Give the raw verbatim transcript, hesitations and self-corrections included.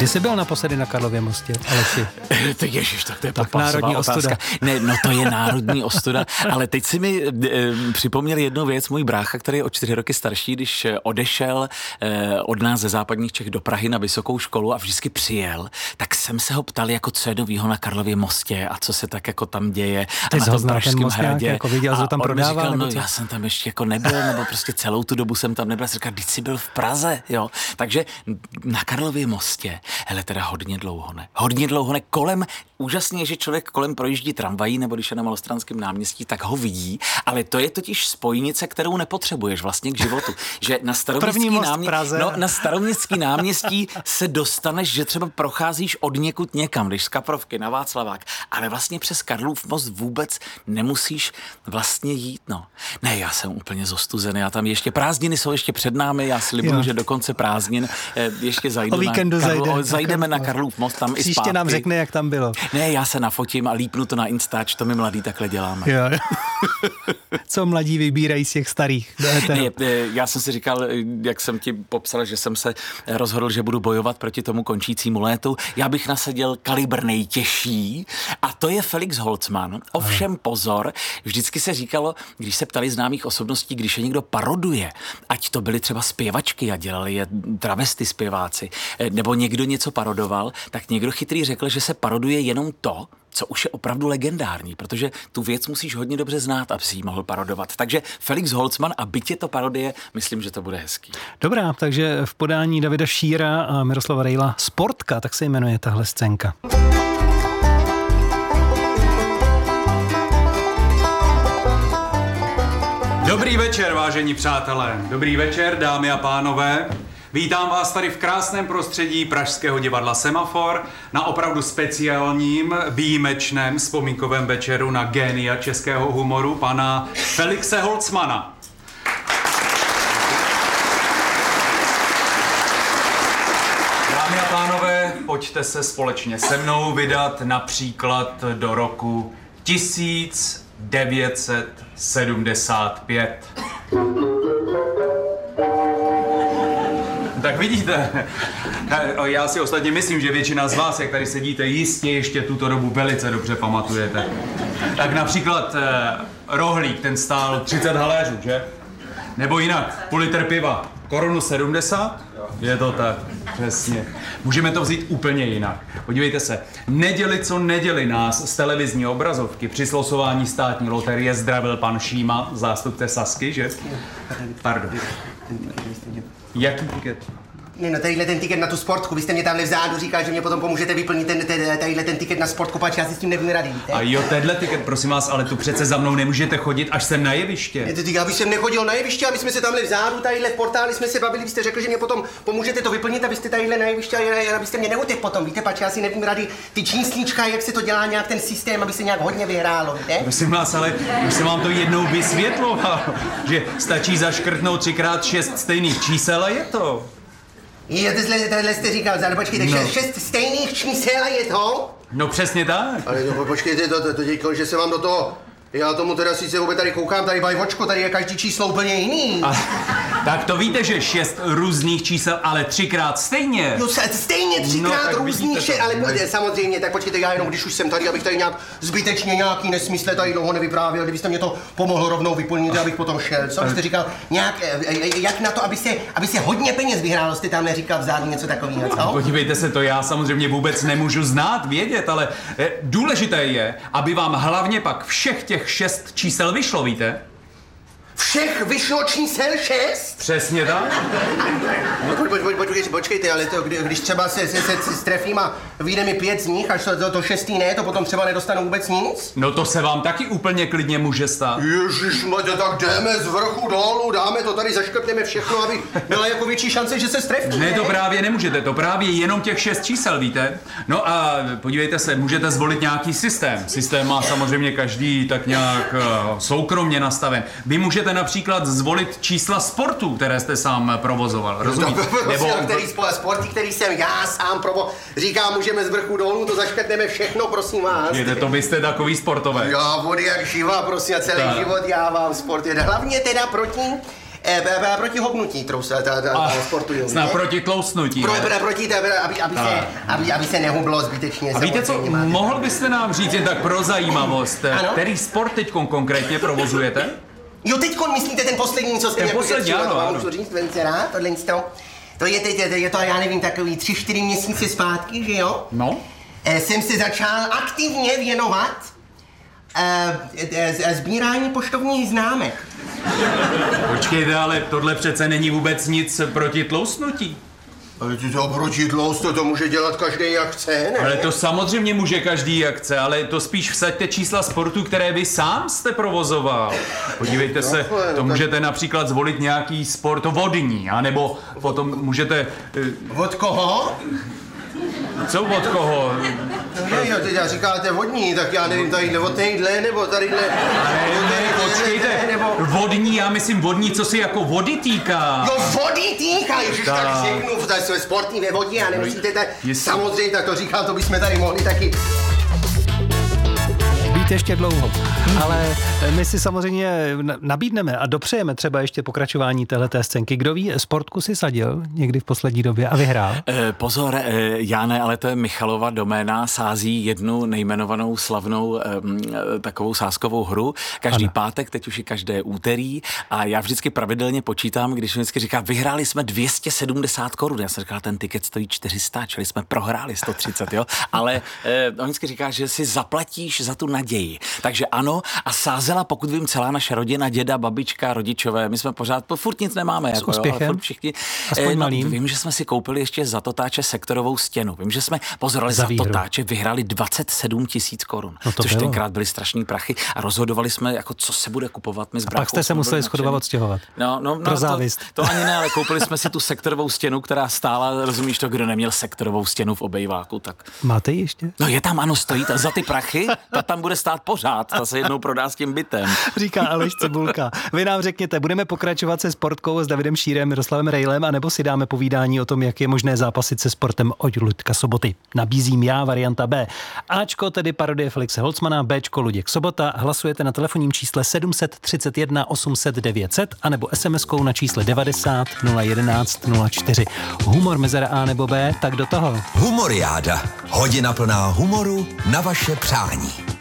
Kdy jsi byl naposledy na Karlově mostě, Aleši? To ježiš, tak to je tak národní otázka. ostuda. Ne, no to je národní ostuda, ale teď si mi e, připomněl jednu věc, můj brácha, který je o čtyři roky starší, když odešel e, od nás ze západních Čech do Prahy na vysokou školu a vždycky přijel, tak jsem se ho ptal, jako co je novýho na Karlově mostě a co se tak jako tam děje. Ty a na tom Pražském hradě. Jako viděl, že tam prodává, říkal, nebo no, co? já jsem tam ještě jako nebyl, nebo prostě celou tu dobu jsem tam nebyl. Jsem říkal, když jsi byl v Praze, jo. Takže na Karlově mostě, hele, teda hodně dlouho ne. Hodně dlouho ne. Kolem, úžasně, že člověk kolem projíždí tramvají, nebo když je na Malostranském náměstí, tak ho vidí, ale to je totiž spojnice, kterou nepotřebuješ vlastně k životu. Že na Staroměstský náměstí, no, na Staroměstský náměstí se dostaneš, že třeba procházíš od někud někam, když z Kaprovky na Václavák, ale vlastně přes Karlův most vůbec nemusíš vlastně jít, no. Ne, já jsem úplně zostuzený, já tam ještě prázdniny jsou ještě před námi, já slibuju, jo. že do konce prázdnin ještě zajdu o víkendu na Karlu, zajde, o, zajdeme na Karlův most tam příště i zpátky. Nám řekne, jak tam bylo. Ne, já se nafotím a lípnu to na Instač, to my mladí takhle děláme. Jo. Co mladí vybírají z těch starých? Ne, já jsem si říkal, jak jsem ti popsal, že jsem se rozhodl, že budu bojovat proti tomu končícímu létu. Já bych nasadil kalibr nejtěžší a to je Felix Holzmann. Ovšem pozor, vždycky se říkalo, když se ptali známých osobností, když je někdo paroduje, ať to byly třeba zpěvačky a dělali je travesty zpěváci, nebo někdo něco parodoval, tak někdo chytrý řekl, že se paroduje jenom to, co už je opravdu legendární, protože tu věc musíš hodně dobře znát, aby si ji mohl parodovat. Takže Felix Holzmann a byť je to parodie, myslím, že to bude hezký. Dobrá, takže v podání Davida Šíra a Miroslava Rejla Sportka, tak se jmenuje tahle scénka. Dobrý večer, vážení přátelé. Dobrý večer, dámy a pánové. Vítám vás tady v krásném prostředí Pražského divadla Semafor na opravdu speciálním, výjimečném vzpomínkovém večeru na génia českého humoru, pana Felixe Holzmanna. Dámy a pánové, pojďte se společně se mnou vydat například do roku tisíc devět set sedmdesát pět. Tak vidíte, já si ostatně myslím, že většina z vás, jak tady sedíte, jistě ještě tuto dobu velice dobře pamatujete. Tak například eh, rohlík, ten stál třicet haléřů, že? Nebo jinak, půl litr piva, korunu sedmdesát? Je to tak, přesně. Můžeme to vzít úplně jinak. Podívejte se, neděli co neděli nás z televizní obrazovky při slosování státní loterie zdravil pan Šíma, zástupce Sasky, že? Pardon. Jaký tiket? Ne, no tadyhle ten tiket na tu sportku, vy jste mě tamhle vzadu říkal, že mě potom pomůžete vyplnit ten, ten, tadyhle ten tiket na sportku, pač já si s tím nevím rady, víte? A jo, tenhle tiket, prosím vás, ale tu přece za mnou nemůžete chodit až sem na jeviště. Ne, to já bych sem nechodil na jeviště a my jsme se tamhle vzadu, tadyhle v portáli jsme se bavili, vy jste řekl, že mě potom pomůžete to vyplnit, abyste tadyhle na jeviště a abyste mě neutek potom, víte, pač já si nevím rady, ty číslička, jak se to dělá nějak ten systém, aby se nějak hodně vyhrálo, víte? Prosím vás, ale už jsem vám to jednou vysvětloval, že stačí zaškrtnout třikrát šest stejných čísel a je to. Je, tohle, tohle jste říkal, zále, počkejte, no. šest, šest stejných čísel je to? No přesně tak. Ale no, počkejte, to, to, to děkal, že se vám do toho... Já tomu teda sice vůbec tady koukám, tady mají očko, tady je každý číslo úplně jiný. A, tak to víte, že šest různých čísel, ale třikrát stejně. No stejně třikrát no, různých šest, ale no. samozřejmě, tak počkejte, já jenom když už jsem tady, abych tady nějak zbytečně nějaký nesmysle tady dlouho nevyprávěl, kdybyste mě to pomohlo rovnou vyplnit, abych potom šel. Co byste říkal, nějak, jak na to, aby se, aby se hodně peněz vyhrálo, jste tam neříkal vzadu něco takového, co? Podívejte se, to já samozřejmě vůbec nemůžu znát, vědět, ale důležité je, aby vám hlavně pak všech těch šest čísel vyšlo, víte? Všech vyšlo čísel šest? Přesně tak. No, poj, poj, poj, počkejte, ale to, kdy, když třeba se, se, se, se strefím a vyjde mi pět z nich, až to, to, to šestý ne, to potom třeba nedostanu vůbec nic? No to se vám taky úplně klidně může stát. Ježišmarja, tak jdeme z vrchu dolů, dáme to tady, zaškrtneme všechno, aby byla jako větší šance, že se strefí. Ne, to právě nemůžete, to právě jenom těch šest čísel, víte? No a podívejte se, můžete zvolit nějaký systém. Systém má samozřejmě každý tak nějak uh, soukromně nastaven. Vy můžete například zvolit čísla sportu, které jste sám provozoval, rozumíte? No, Nebo... který sporty, který jsem já sám provo... Říkám, můžeme z vrchu dolů, to zaškrtneme všechno, prosím vás. Jde, to vy jste takový sportové. Já vody jak živa, prosím, a celý tak. život já vám sport. Hlavně teda proti E, proti hobnutí, kterou se sportují. Snad proti tloustnutí. Pro, pro, proti, aby, aby, se, aby, aby se nehublo zbytečně. A víte co, mohl byste nám říct jen tak pro zajímavost, ano? který sport teď konkrétně provozujete? Jo, teďkon myslíte ten poslední, co jste ten mě poslední, ano, ano. Můžu říct, velice rád, tohle to. To je teď, je to, já nevím, takový tři, čtyři měsíce zpátky, že jo? No. E, jsem se začal aktivně věnovat e, e, sbírání poštovních známek. Počkejte, ale tohle přece není vůbec nic proti tloustnutí. Ale ty to proti tloustu, to může dělat každý jak chce, ne? Ale to samozřejmě může každý jak chce, ale to spíš vsaďte čísla sportu, které vy sám jste provozoval. Podívejte se, to můžete například zvolit nějaký sport vodní, anebo potom můžete... Od koho? Co od koho? No ne, jo, teď říkáte vodní, tak já nevím, tadyhle od téhle, nebo tadyhle... Ale ne, počkejte, nebo... vodní, já myslím vodní, co si jako vody týká. Jo, vody týká, ježiš, tak, tak řeknu, tady jsme sportní ve vodě a nemusíte tak... Samozřejmě, tak to říkám, to bychom tady mohli taky... Ještě dlouho, ale my si samozřejmě nabídneme a dopřejeme třeba ještě pokračování téhleté scénky. Kdo ví, Sportku si sadil někdy v poslední době a vyhrál? E, pozor, e, já ne, ale to je Michalova doména, sází jednu nejmenovanou slavnou e, takovou sázkovou hru. Každý ano. pátek, teď už i každé úterý a já vždycky pravidelně počítám, když vždycky říká, vyhráli jsme dvě stě sedmdesát korun. Já jsem říkal, ten tiket stojí čtyři sta, čili jsme prohráli sto třicet, jo. Ale e, on vždycky říká, že si zaplatíš za tu naději. Takže ano, a sázela, pokud vím, celá naše rodina, děda, babička, rodičové, my jsme pořád, to furt nic nemáme. S jako, úspěchem? Jo, ale furt všichni. Aspoň no, malým. Vím, že jsme si koupili ještě za totáče sektorovou stěnu. Vím, že jsme pozorovali za, za totáče, vyhráli dvacet sedm tisíc korun, no to což bylo. Tenkrát byly strašný prachy a rozhodovali jsme, jako co se bude kupovat. My s a pak jste se museli shodovat odstěhovat. No, no, Pro no, závist. To, to ani ne, ale koupili jsme si tu sektorovou stěnu, která stála, rozumíš to, kdo neměl sektorovou stěnu v obejváku, tak. Máte ji ještě? No je tam, ano, stojí ta, za ty prachy, ta tam bude stát pořád, ta se jednou prodá s tím bytem. Říká Aleš Cibulka. Vy nám řekněte, budeme pokračovat se Sportkou s Davidem Šírem, Miroslavem Rejlem, anebo si dáme povídání o tom, jak je možné zápasit se sportem od Luďka Soboty. Nabízím já varianta B. Ačko, tedy parodie Felixe Holcmana, Bčko Luděk Sobota. Hlasujete na telefonním čísle sedm set třicet jedna osm set devět set anebo SMSkou na čísle devadesát nula jedenáct nula čtyři. Humor mezera A nebo B, tak do toho. Humoriáda. Hodina plná humoru na vaše přání.